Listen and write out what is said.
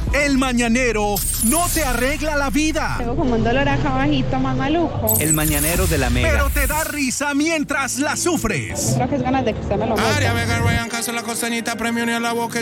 El mañanero no te arregla la vida. Tengo como un dolor acá abajito, más maluco. El mañanero de la Mega. Pero te da risa mientras la sufres. Creo que es ganas de que usted me lo muestre. Área Vega, Ryan Castro, la costeñita, premio ni a la boca.